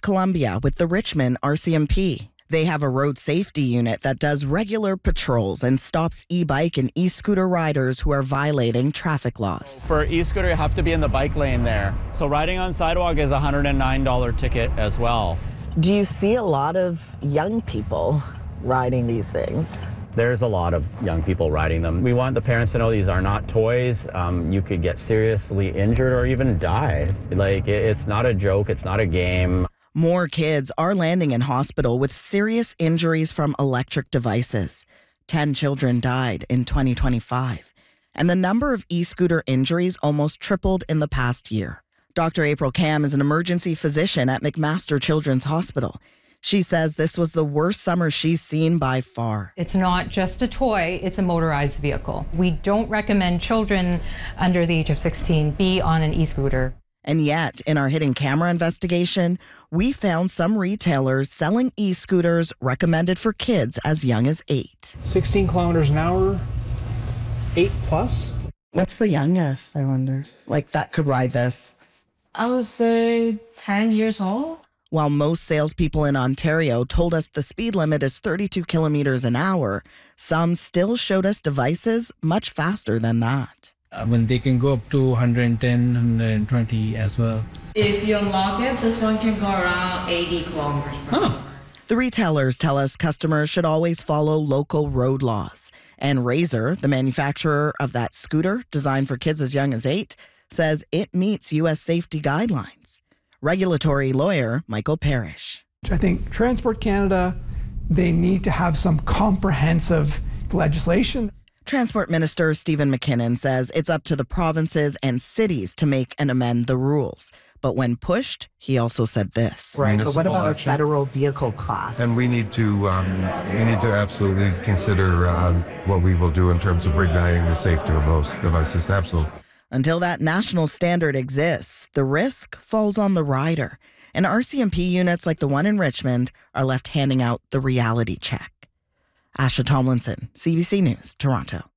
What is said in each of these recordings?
Columbia with the Richmond RCMP. They have a road safety unit that does regular patrols and stops e-bike and e-scooter riders who are violating traffic laws. For e-scooter, you have to be in the bike lane there. So riding on sidewalk is a $109 ticket as well. Do you see a lot of young people riding these things? There's a lot of young people riding them. We want the parents to know these are not toys. You could get seriously injured or even die. It's not a joke, it's not a game. More kids are landing in hospital with serious injuries from electric devices. 10 children died in 2025, and the number of e-scooter injuries almost tripled in the past year. Dr. April Kam is an emergency physician at McMaster Children's Hospital. She says this was the worst summer she's seen by far. It's not just a toy, it's a motorized vehicle. We don't recommend children under the age of 16 be on an e-scooter. And yet, in our hidden camera investigation, we found some retailers selling e-scooters recommended for kids as young as 8. 16 kilometers an hour, 8 plus. What's the youngest, I wonder? That could ride this. I would say 10 years old. While most salespeople in Ontario told us the speed limit is 32 kilometers an hour, some still showed us devices much faster than that. When they can go up to 110, 120 as well. If you unlock it, this one can go around 80 kilometers per hour. The retailers tell us customers should always follow local road laws. And Razor, the manufacturer of that scooter designed for kids as young as 8, says it meets U.S. safety guidelines. Regulatory lawyer Michael Parrish. I think Transport Canada, they need to have some comprehensive legislation. Transport Minister Stephen McKinnon says it's up to the provinces and cities to make and amend the rules. But when pushed, he also said this. Right, but what about a federal vehicle class? And we need to absolutely consider what we will do in terms of regulating the safety of those devices. Absolutely. Until that national standard exists, the risk falls on the rider. And RCMP units like the one in Richmond are left handing out the reality check. Asha Tomlinson, CBC News, Toronto.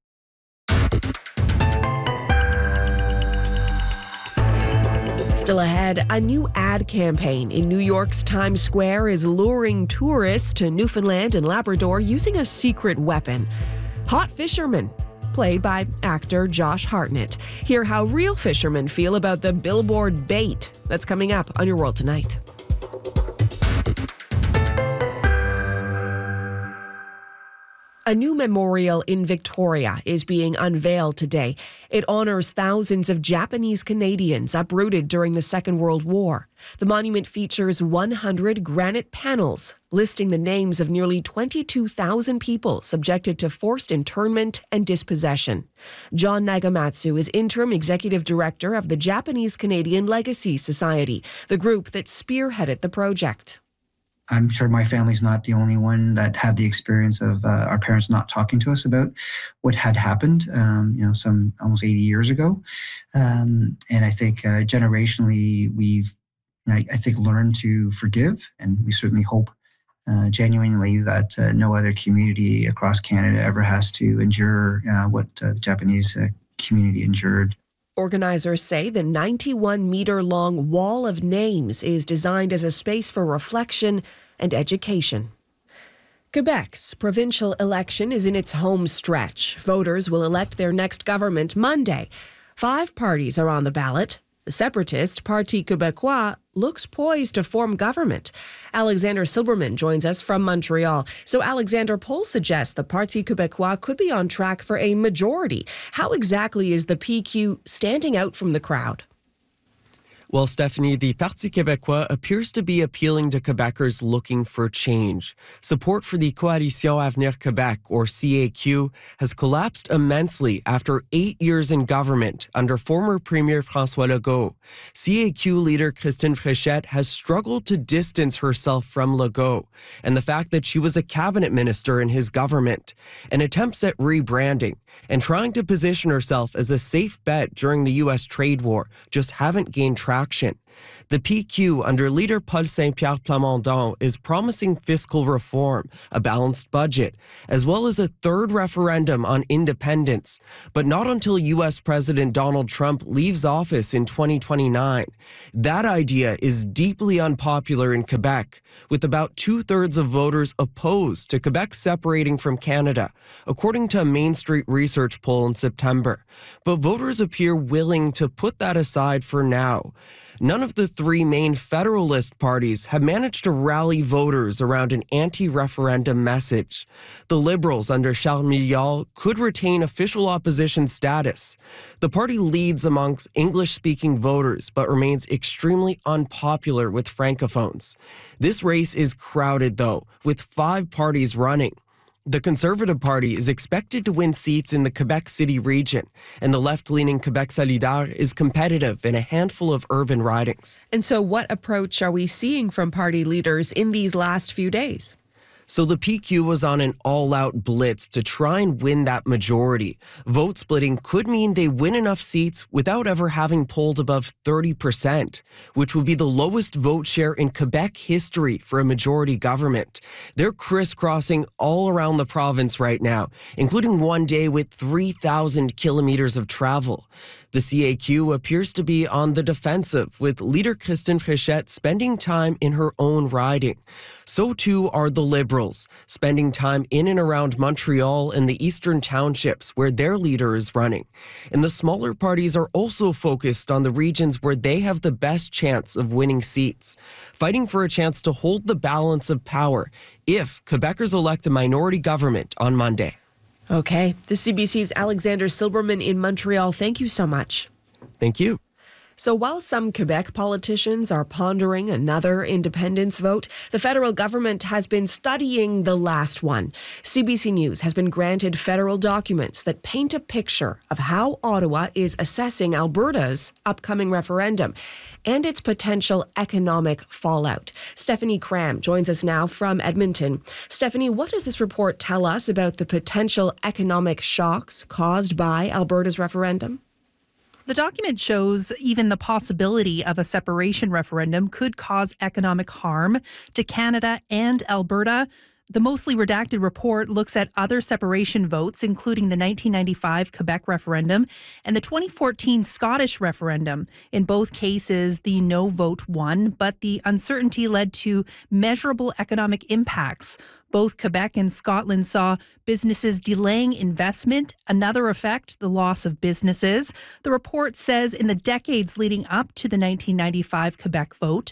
Still ahead, a new ad campaign in New York's Times Square is luring tourists to Newfoundland and Labrador using a secret weapon. Hot fishermen, played by actor Josh Hartnett. Hear how real fishermen feel about the billboard bait. That's coming up on Your World Tonight. A new memorial in Victoria is being unveiled today. It honors thousands of Japanese Canadians uprooted during the Second World War. The monument features 100 granite panels listing the names of nearly 22,000 people subjected to forced internment and dispossession. John Nagamatsu is interim executive director of the Japanese Canadian Legacy Society, the group that spearheaded the project. I'm sure my family's not the only one that had the experience of our parents not talking to us about what had happened, some almost 80 years ago. And I think generationally, we've, I think, learned to forgive, and we certainly hope genuinely that no other community across Canada ever has to endure what the Japanese community endured. Organizers say the 91-meter-long wall of names is designed as a space for reflection and education. Quebec's provincial election is in its home stretch. Voters will elect their next government Monday. 5 parties are on the ballot. The separatist Parti Québécois looks poised to form government. Alexander Silberman joins us from Montreal. So, Alexander, polls suggest the Parti Québécois could be on track for a majority. How exactly is the PQ standing out from the crowd? Well, Stephanie, the Parti Québécois appears to be appealing to Quebecers looking for change. Support for the Coalition Avenir Québec, or CAQ, has collapsed immensely after 8 years in government under former Premier François Legault. CAQ leader Christine Fréchette has struggled to distance herself from Legault and the fact that she was a cabinet minister in his government. And attempts at rebranding and trying to position herself as a safe bet during the U.S. trade war just haven't gained traction. The PQ under leader Paul Saint-Pierre Plamondon is promising fiscal reform, a balanced budget, as well as a third referendum on independence, but not until U.S. President Donald Trump leaves office in 2029. That idea is deeply unpopular in Quebec, with about 2/3 of voters opposed to Quebec separating from Canada, according to a Main Street research poll in September. But voters appear willing to put that aside for now. None of the three main Federalist parties have managed to rally voters around an anti-referendum message. The Liberals under Charles Milliard could retain official opposition status. The party leads amongst English-speaking voters but remains extremely unpopular with Francophones. This race is crowded, though, with 5 parties running. The Conservative Party is expected to win seats in the Quebec City region, and the left-leaning Quebec Solidaire is competitive in a handful of urban ridings. And so what approach are we seeing from party leaders in these last few days? So the PQ was on an all-out blitz to try and win that majority. Vote splitting could mean they win enough seats without ever having polled above 30%, which would be the lowest vote share in Quebec history for a majority government. They're crisscrossing all around the province right now, including one day with 3,000 kilometers of travel. The CAQ appears to be on the defensive, with leader Christine Fréchette spending time in her own riding. So too are the Liberals, spending time in and around Montreal and the eastern townships where their leader is running. And the smaller parties are also focused on the regions where they have the best chance of winning seats, fighting for a chance to hold the balance of power if Quebecers elect a minority government on Monday. Okay. The CBC's Alexander Silberman in Montreal. Thank you so much. Thank you. So while some Quebec politicians are pondering another independence vote, the federal government has been studying the last one. CBC News has been granted federal documents that paint a picture of how Ottawa is assessing Alberta's upcoming referendum and its potential economic fallout. Stephanie Cram joins us now from Edmonton. Stephanie, what does this report tell us about the potential economic shocks caused by Alberta's referendum? The document shows even the possibility of a separation referendum could cause economic harm to Canada and Alberta. The mostly redacted report looks at other separation votes, including the 1995 Quebec referendum and the 2014 Scottish referendum. In both cases, the no vote won, but the uncertainty led to measurable economic impacts. Both Quebec and Scotland saw businesses delaying investment. Another effect, the loss of businesses. The report says in the decades leading up to the 1995 Quebec vote,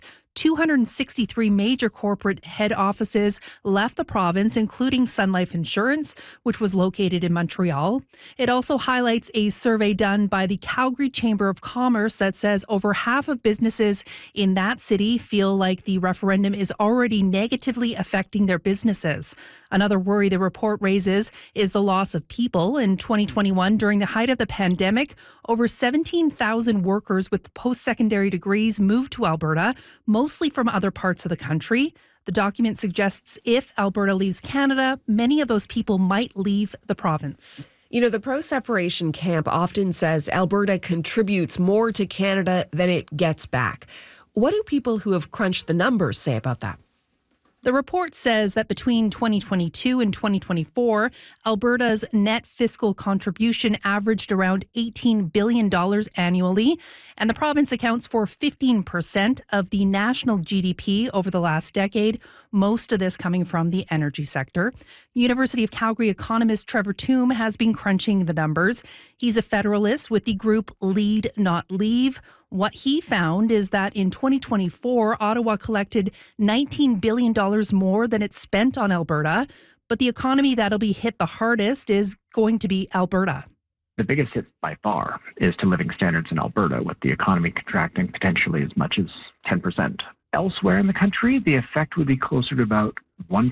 263 major corporate head offices left the province, including Sun Life Insurance, which was located in Montreal. It also highlights a survey done by the Calgary Chamber of Commerce that says over half of businesses in that city feel like the referendum is already negatively affecting their businesses. Another worry the report raises is the loss of people. In 2021, during the height of the pandemic, over 17,000 workers with post-secondary degrees moved to Alberta, mostly from other parts of the country. The document suggests if Alberta leaves Canada, many of those people might leave the province. You know, the pro-separation camp often says Alberta contributes more to Canada than it gets back. What do people who have crunched the numbers say about that? The report says that between 2022 and 2024, Alberta's net fiscal contribution averaged around $18 billion annually, and the province accounts for 15% of the national GDP over the last decade, most of this coming from the energy sector. University of Calgary economist Trevor Tombe has been crunching the numbers. He's a federalist with the group Lead Not Leave. What he found is that in 2024, Ottawa collected $19 billion more than it spent on Alberta, but the economy that'll be hit the hardest is going to be Alberta. The biggest hit by far is to living standards in Alberta, with the economy contracting potentially as much as 10%. Elsewhere in the country, the effect would be closer to about 1%.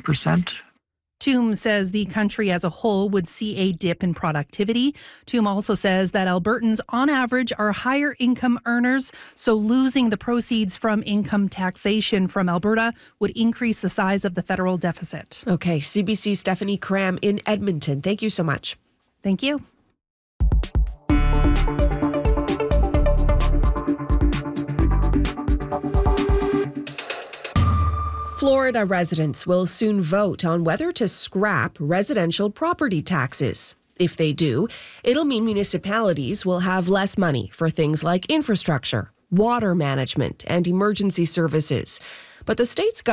Tombe says the country as a whole would see a dip in productivity. Tombe also says that Albertans, on average, are higher income earners, so losing the proceeds from income taxation from Alberta would increase the size of the federal deficit. Okay, CBC Stephanie Cram in Edmonton. Thank you so much. Thank you. Florida residents will soon vote on whether to scrap residential property taxes. If they do, it'll mean municipalities will have less money for things like infrastructure, water management, and emergency services. But the state's